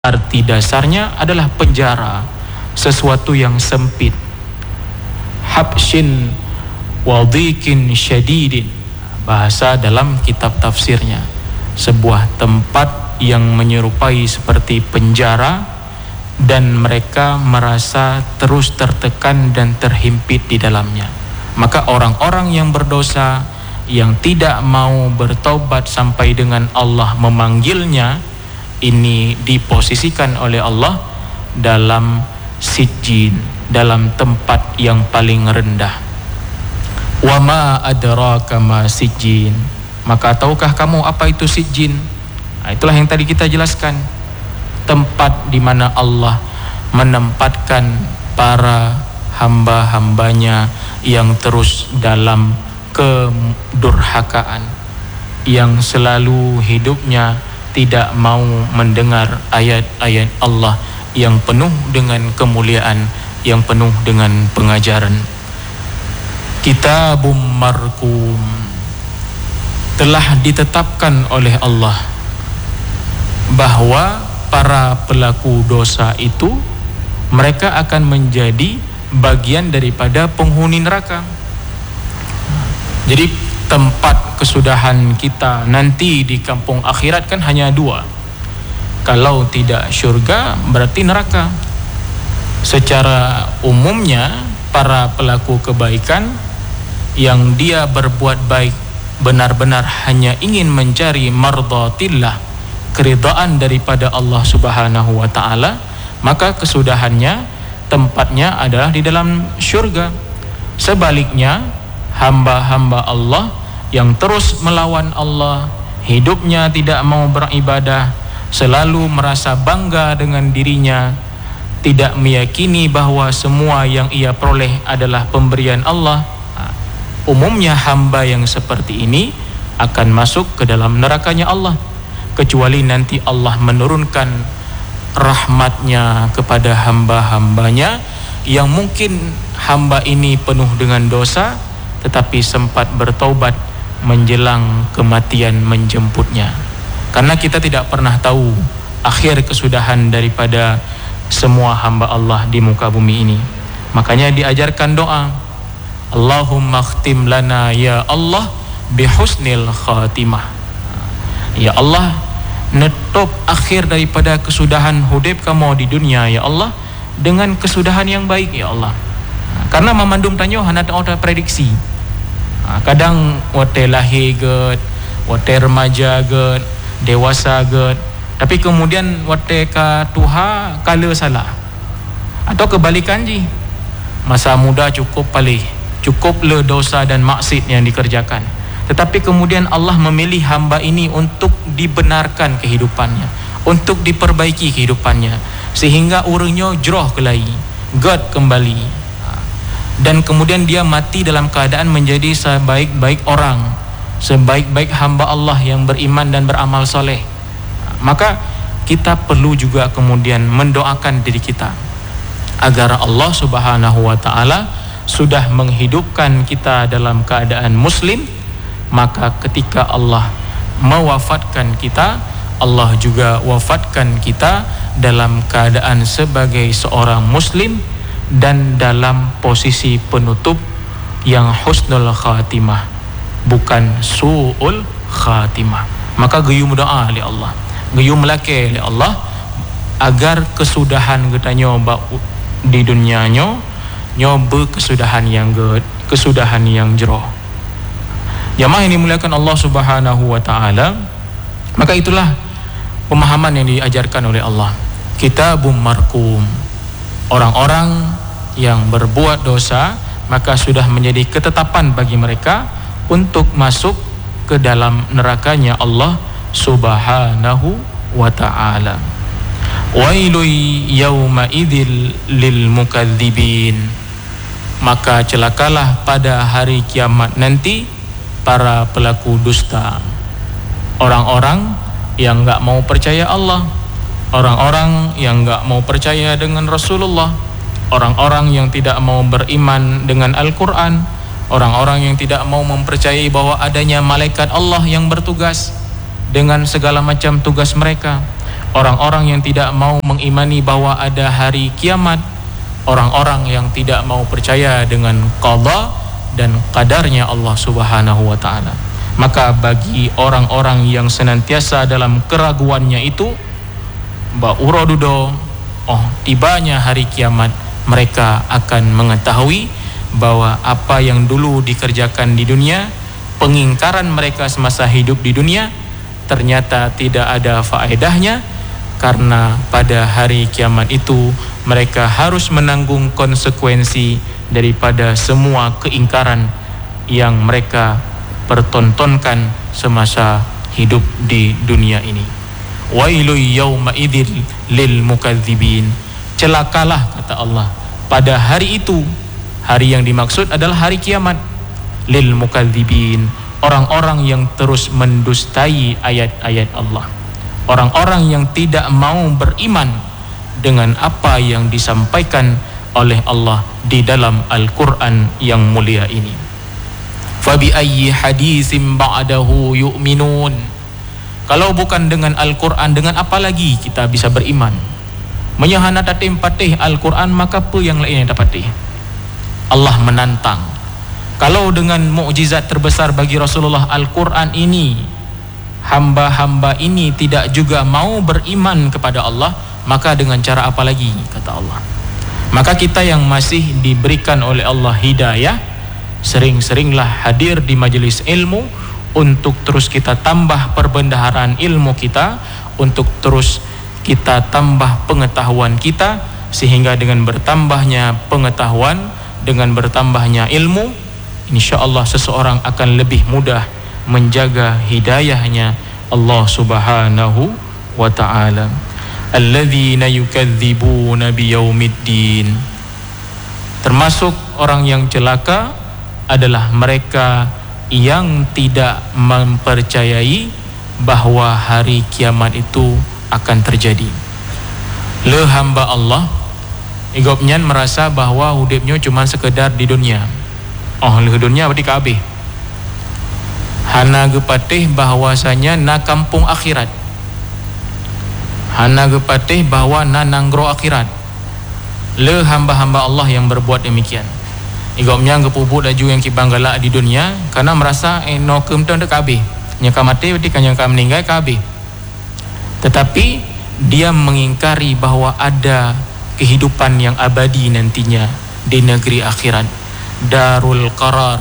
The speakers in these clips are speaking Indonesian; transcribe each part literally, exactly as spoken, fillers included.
arti dasarnya adalah penjara, sesuatu yang sempit. Habshin wadhikin syadidin, bahasa dalam kitab tafsirnya, sebuah tempat yang menyerupai seperti penjara dan mereka merasa terus tertekan dan terhimpit di dalamnya. Maka orang-orang yang berdosa yang tidak mau bertaubat sampai dengan Allah memanggilnya, ini diposisikan oleh Allah dalam sijjin, dalam tempat yang paling rendah. Wa ma adraka ma sijjin, maka tahukah kamu apa itu sijjin? Nah, itulah yang tadi kita jelaskan, tempat di mana Allah menempatkan para hamba-hambanya yang terus dalam kedurhakaan, yang selalu hidupnya tidak mau mendengar ayat-ayat Allah yang penuh dengan kemuliaan, yang penuh dengan pengajaran. Kitabum marqum, telah ditetapkan oleh Allah bahwa para pelaku dosa itu mereka akan menjadi bagian daripada penghuni neraka. Jadi tempat kesudahan kita nanti di kampung akhirat kan hanya dua. Kalau tidak syurga berarti neraka. Secara umumnya para pelaku kebaikan yang dia berbuat baik benar-benar hanya ingin mencari mardhatillah, keridhaan daripada Allah Subhanahu wa taala, maka kesudahannya tempatnya adalah di dalam syurga. Sebaliknya hamba-hamba Allah yang terus melawan Allah, hidupnya tidak mau beribadah, selalu merasa bangga dengan dirinya, tidak meyakini bahwa semua yang ia peroleh adalah pemberian Allah. Umumnya hamba yang seperti ini akan masuk ke dalam nerakanya Allah, kecuali nanti Allah menurunkan rahmatnya kepada hamba-hambanya yang mungkin hamba ini penuh dengan dosa tetapi sempat bertaubat menjelang kematian menjemputnya. Karena kita tidak pernah tahu akhir kesudahan daripada semua hamba Allah di muka bumi ini. Makanya diajarkan doa, Allahumma khtim lana ya Allah bihusnil khatimah. Ya Allah, netop akhir daripada kesudahan hidup kamu di dunia ya Allah dengan kesudahan yang baik ya Allah. Karena memandum tanyo hana ada prediksi. Kadang wate lahir get, wate remaja get, dewasa get, tapi kemudian wate ka tuha kala salah. Atau kebalikan ji, masa muda cukup palih, cukup le dosa dan maksiat yang dikerjakan, tetapi kemudian Allah memilih hamba ini untuk dibenarkan kehidupannya, untuk diperbaiki kehidupannya, sehingga urangnya jroh kelai, get kembali, dan kemudian dia mati dalam keadaan menjadi sebaik-baik orang, sebaik-baik hamba Allah yang beriman dan beramal soleh. Maka kita perlu juga kemudian mendoakan diri kita agar Allah Subhanahu wa taala sudah menghidupkan kita dalam keadaan muslim, maka ketika Allah mewafatkan kita, Allah juga wafatkan kita dalam keadaan sebagai seorang muslim dan dalam posisi penutup yang husnul khatimah, bukan su'ul khatimah. Maka gayum doa oleh Allah, gayum melake oleh Allah agar kesudahan kita nyoba di dunia nyo nyoba kesudahan yang good, kesudahan yang jroh. Jamaah yang dimuliakan Allah Subhanahu wa taala, maka itulah pemahaman yang diajarkan oleh Allah. Kitabum marqum, orang-orang yang berbuat dosa maka sudah menjadi ketetapan bagi mereka untuk masuk ke dalam nerakanya Allah Subhanahu wa ta'ala. Wailul yawma idzil lil mukadzibin, maka celakalah pada hari kiamat nanti para pelaku dusta, orang-orang yang enggak mau percaya Allah, orang-orang yang enggak mau percaya dengan Rasulullah, orang-orang yang tidak mau beriman dengan Al-Quran, orang-orang yang tidak mau mempercayai bahwa adanya malaikat Allah yang bertugas dengan segala macam tugas mereka, orang-orang yang tidak mau mengimani bahwa ada hari kiamat, orang-orang yang tidak mau percaya dengan qada dan qadarnya Allah Subhanahu wa taala. Maka bagi orang-orang yang senantiasa dalam keraguannya itu, ba urodudo, oh tibanya hari kiamat, mereka akan mengetahui bahwa apa yang dulu dikerjakan di dunia, pengingkaran mereka semasa hidup di dunia, ternyata tidak ada faedahnya, karena pada hari kiamat itu mereka harus menanggung konsekuensi daripada semua keingkaran yang mereka pertontonkan semasa hidup di dunia ini. Wailu yauma idzil lil mukadzibin. Celakalah, kata Allah, pada hari itu. Hari yang dimaksud adalah hari kiamat. Lil mukadzibin, orang-orang yang terus mendustai ayat-ayat Allah, orang-orang yang tidak mau beriman dengan apa yang disampaikan oleh Allah di dalam Al-Quran yang mulia ini. Fabi ayyi hadisim ba'dahu yu'minun. Kalau bukan dengan Al-Quran, dengan apa lagi kita bisa beriman? Menyahana tatim patih Al-Quran, maka apa yang lain yang dapat? Allah menantang. Kalau dengan mukjizat terbesar bagi Rasulullah Al-Quran ini, hamba-hamba ini tidak juga mau beriman kepada Allah, maka dengan cara apa lagi, kata Allah. Maka kita yang masih diberikan oleh Allah hidayah, sering-seringlah hadir di majelis ilmu untuk terus kita tambah perbendaharaan ilmu kita, untuk terus kita tambah pengetahuan kita, sehingga dengan bertambahnya pengetahuan, dengan bertambahnya ilmu, insyaallah seseorang akan lebih mudah menjaga hidayahnya Allah Subhanahu wa ta'ala. Alladzina yukadzibuna biyaumiddin. Termasuk orang yang celaka adalah mereka yang tidak mempercayai bahwa hari kiamat itu akan terjadi. Le hamba Allah igopnya merasa bahwa hidupnya cuma sekedar di dunia. Oh, le dunia berarti kabeh. Hana gepatih bahwasanya na kampung akhirat. Hana gepatih bahwa na nanggro akhirat. Le hamba-hamba Allah yang berbuat demikian. Igopnya gepubu laju yang kibanggala di dunia karena merasa eh no kemten de kabeh. Nya kamate berarti kan yang meninggal kabeh. Tetapi dia mengingkari bahwa ada kehidupan yang abadi nantinya di negeri akhirat, Darul Qarar,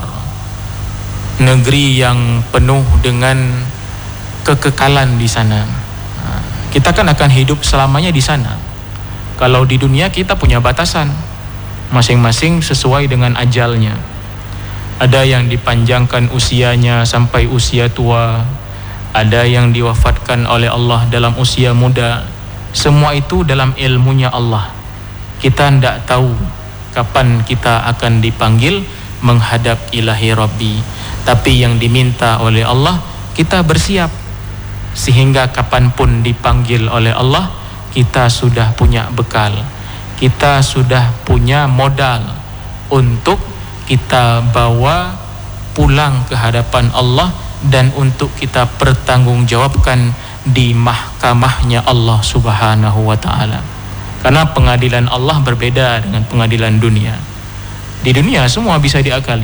negeri yang penuh dengan kekekalan di sana. Kita kan akan hidup selamanya di sana. Kalau di dunia kita punya batasan, masing-masing sesuai dengan ajalnya. Ada yang dipanjangkan usianya sampai usia tua, ada yang diwafatkan oleh Allah dalam usia muda. Semua itu dalam ilmunya Allah. Kita tidak tahu kapan kita akan dipanggil menghadap ilahi Rabbi. Tapi yang diminta oleh Allah, kita bersiap. Sehingga kapanpun dipanggil oleh Allah, kita sudah punya bekal. Kita sudah punya modal untuk kita bawa pulang ke hadapan Allah dan untuk kita pertanggungjawabkan di mahkamahnya Allah Subhanahu wa ta'ala. Karena pengadilan Allah berbeda dengan pengadilan dunia. Di dunia semua bisa diakali,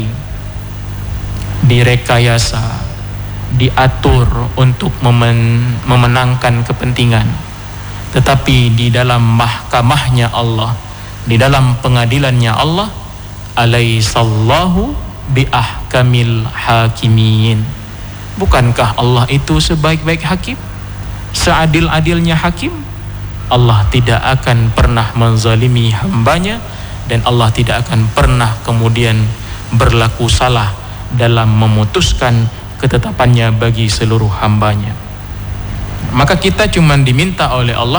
direkayasa, diatur untuk memen- memenangkan kepentingan. Tetapi di dalam mahkamahnya Allah, di dalam pengadilannya Allah, alaihissallahu biahkamil hakimin. Bukankah Allah itu sebaik-baik hakim, seadil-adilnya hakim? Allah tidak akan pernah menzalimi hambanya, dan Allah tidak akan pernah kemudian berlaku salah dalam memutuskan ketetapannya bagi seluruh hambanya. Maka kita cuma diminta oleh Allah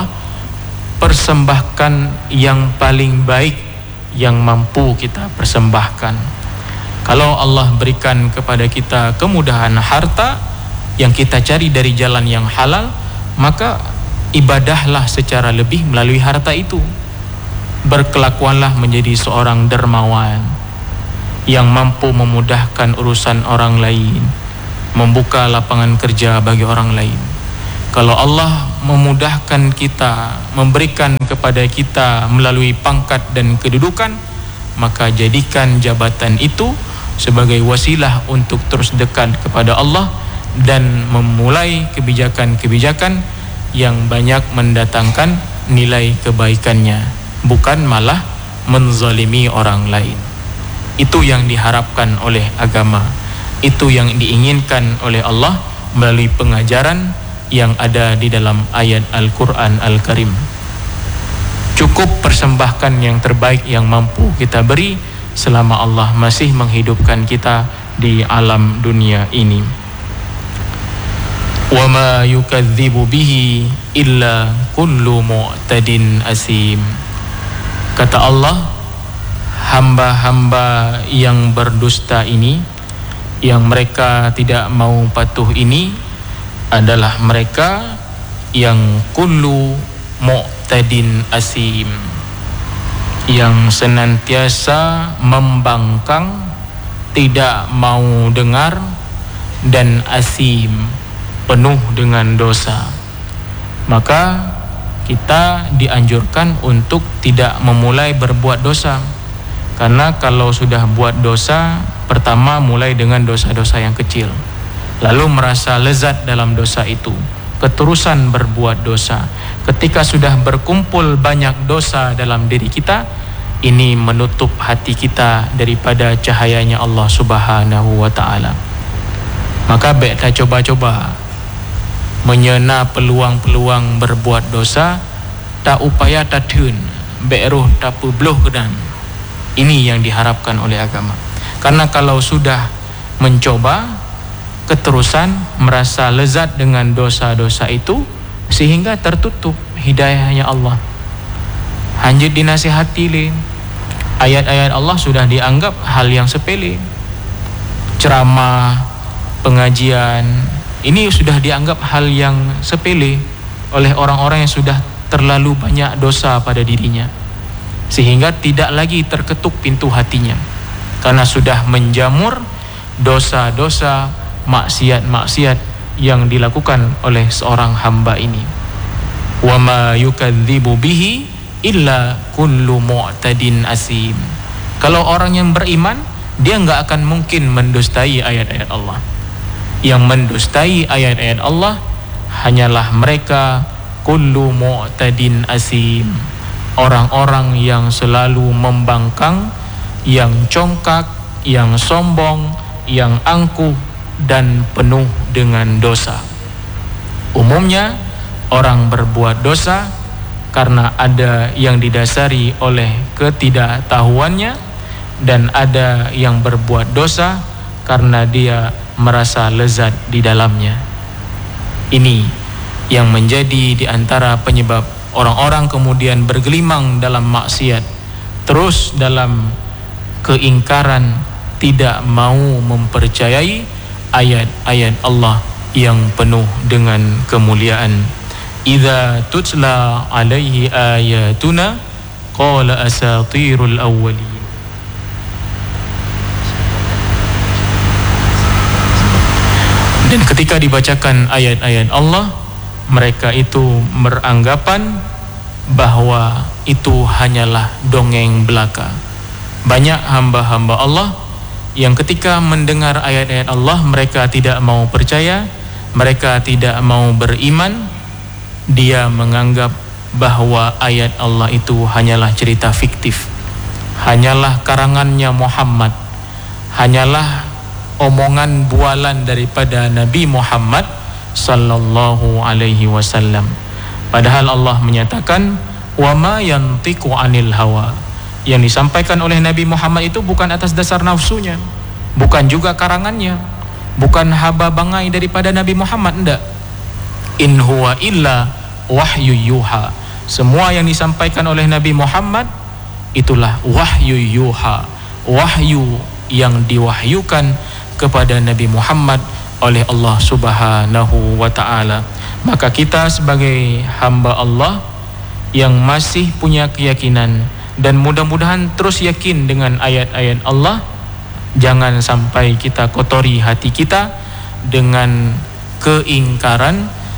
persembahkan yang paling baik yang mampu kita persembahkan. Kalau Allah berikan kepada kita kemudahan harta yang kita cari dari jalan yang halal, maka ibadahlah secara lebih melalui harta itu. Berkelakuanlah menjadi seorang dermawan yang mampu memudahkan urusan orang lain, membuka lapangan kerja bagi orang lain. Kalau Allah memudahkan kita, memberikan kepada kita melalui pangkat dan kedudukan, maka jadikan jabatan itu sebagai wasilah untuk terus dekat kepada Allah dan memulai kebijakan-kebijakan yang banyak mendatangkan nilai kebaikannya, bukan malah menzalimi orang lain. Itu yang diharapkan oleh agama, itu yang diinginkan oleh Allah melalui pengajaran yang ada di dalam ayat Al-Quran Al-Karim. Cukup persembahkan yang terbaik yang mampu kita beri selama Allah masih menghidupkan kita di alam dunia ini. Wa ma yukadzibu bihi illa kullu mu'tadin asim. Kata Allah, hamba-hamba yang berdusta ini, yang mereka tidak mau patuh ini adalah mereka yang kullu mu'tadin asim, yang senantiasa membangkang, tidak mau dengar, dan asim, penuh dengan dosa. Maka kita dianjurkan untuk tidak memulai berbuat dosa, karena kalau sudah buat dosa, pertama mulai dengan dosa-dosa yang kecil, lalu merasa lezat dalam dosa itu, keterusan berbuat dosa. Ketika sudah berkumpul banyak dosa dalam diri kita, ini menutup hati kita daripada cahayanya Allah Subhanahu wa ta'ala. Maka baik kita coba-coba menyena peluang-peluang berbuat dosa, tak upaya tak tun, baik roh tak pebloh kedan. Ini yang diharapkan oleh agama. Karena kalau sudah mencoba, keterusan merasa lezat dengan dosa-dosa itu, sehingga tertutup hidayahnya Allah. Hanya dinasihati le, ayat-ayat Allah sudah dianggap hal yang sepele. Ceramah, pengajian, ini sudah dianggap hal yang sepele oleh orang-orang yang sudah terlalu banyak dosa pada dirinya, sehingga tidak lagi terketuk pintu hatinya, karena sudah menjamur dosa-dosa, maksiat-maksiat yang dilakukan oleh seorang hamba ini. Wa ma yukadzibu bihi illa kullu mu'tadin asim. Kalau orang yang beriman, dia enggak akan mungkin mendustai ayat-ayat Allah. Yang mendustai ayat-ayat Allah hanyalah mereka kullu mu'tadin asim, orang-orang yang selalu membangkang, yang congkak, yang sombong, yang angkuh, dan penuh dengan dosa. Umumnya orang berbuat dosa karena ada yang didasari oleh ketidaktahuannya, dan ada yang berbuat dosa karena dia merasa lezat di dalamnya. Ini yang menjadi di antara penyebab orang-orang kemudian bergelimang dalam maksiat, terus dalam keingkaran, tidak mau mempercayai ayat-ayat Allah yang penuh dengan kemuliaan. Idza tutla alaihi ayatuna qala asatirul awwalin. Dan ketika dibacakan ayat-ayat Allah, mereka itu beranggapan bahwa itu hanyalah dongeng belaka. Banyak hamba-hamba Allah yang ketika mendengar ayat-ayat Allah, mereka tidak mau percaya, mereka tidak mau beriman. Dia menganggap bahwa ayat Allah itu hanyalah cerita fiktif, hanyalah karangannya Muhammad, hanyalah omongan bualan daripada Nabi Muhammad sallallahu alaihi wasallam. Padahal Allah menyatakan, wa ma yantiqu anil hawa. Yang disampaikan oleh Nabi Muhammad itu bukan atas dasar nafsunya, bukan juga karangannya, bukan haba bangai daripada Nabi Muhammad, enggak. In huwa illa wahyu yuha. Semua yang disampaikan oleh Nabi Muhammad itulah wahyu yuha, wahyu yang diwahyukan kepada Nabi Muhammad oleh Allah Subhanahu wa ta'ala. Maka kita sebagai hamba Allah yang masih punya keyakinan, dan mudah-mudahan terus yakin dengan ayat-ayat Allah, jangan sampai kita kotori hati kita dengan keingkaran,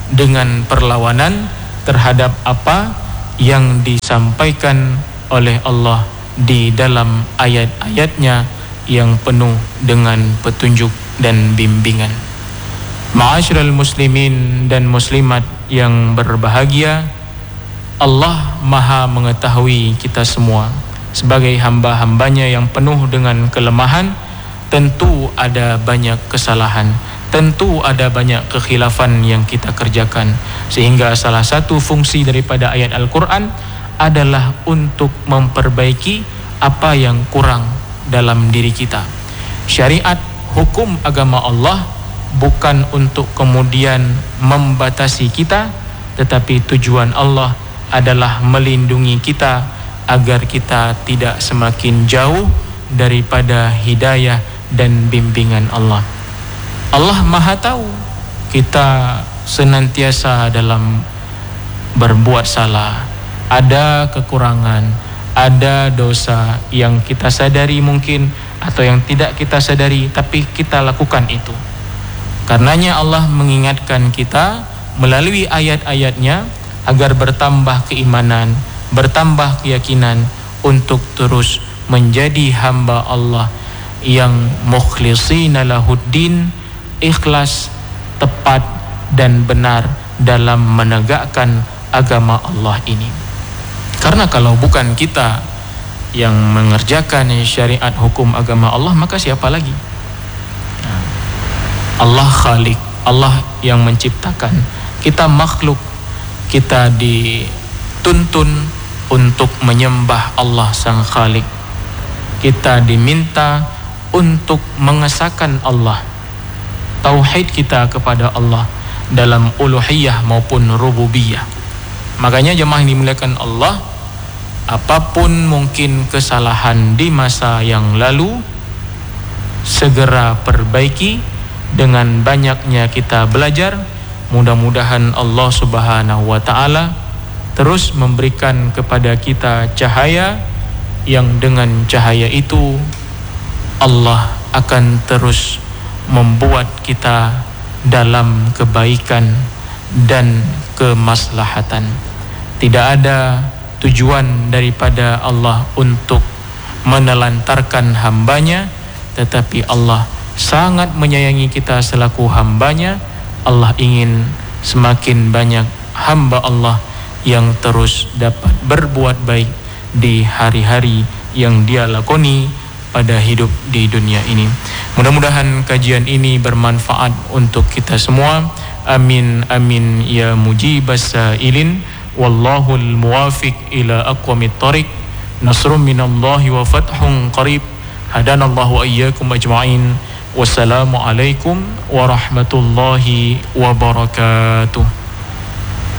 dengan perlawanan terhadap apa yang disampaikan oleh Allah di dalam ayat-ayatnya yang penuh dengan petunjuk dan bimbingan. Ma'asyiral muslimin dan muslimat yang berbahagia, Allah Maha mengetahui kita semua sebagai hamba-hambanya yang penuh dengan kelemahan. Tentu ada banyak kesalahan, tentu ada banyak kekhilafan yang kita kerjakan, sehingga salah satu fungsi daripada ayat Al-Quran adalah untuk memperbaiki apa yang kurang dalam diri kita. Syariat hukum agama Allah bukan untuk kemudian membatasi kita, tetapi tujuan Allah adalah melindungi kita agar kita tidak semakin jauh daripada hidayah dan bimbingan Allah. Allah Maha tahu kita senantiasa dalam berbuat salah, ada kekurangan, ada dosa yang kita sadari mungkin atau yang tidak kita sadari, tapi kita lakukan itu. Karenanya Allah mengingatkan kita melalui ayat-ayatnya agar bertambah keimanan, bertambah keyakinan untuk terus menjadi hamba Allah yang mukhlishina lahuddin, ikhlas, tepat dan benar dalam menegakkan agama Allah ini. Karena kalau bukan kita yang mengerjakan syariat hukum agama Allah, maka siapa lagi? Allah Khalik, Allah yang menciptakan. Kita makhluk, kita dituntun untuk menyembah Allah Sang Khalik. Kita diminta untuk mengesahkan Allah, tauhid kita kepada Allah dalam uluhiyah maupun rububiyah. Makanya jemaah yang dimuliakan Allah, apapun mungkin kesalahan di masa yang lalu, segera perbaiki. Dengan banyaknya kita belajar, mudah-mudahan Allah Subhanahu wa Ta'ala terus memberikan kepada kita cahaya, yang dengan cahaya itu Allah akan terus membuat kita dalam kebaikan dan kemaslahatan. Tidak ada tujuan daripada Allah untuk menelantarkan hambanya, tetapi Allah sangat menyayangi kita selaku hambanya. Allah ingin semakin banyak hamba Allah yang terus dapat berbuat baik di hari-hari yang dia lakoni pada hidup di dunia ini. Mudah-mudahan kajian ini bermanfaat untuk kita semua. Amin amin ya mujibas sailin. Wallahul muwafiq ila aqwamit thariq. Nasrun minallahi wa fathun qarib. Hadanallahu ayyakum ajma'in. Wassalamualaikum warahmatullahi wabarakatuh.